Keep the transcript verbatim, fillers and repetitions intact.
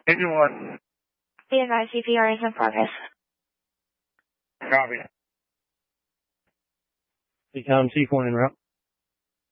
eighty-one. Be advised, C P R is in progress. Copy. Become T four en route.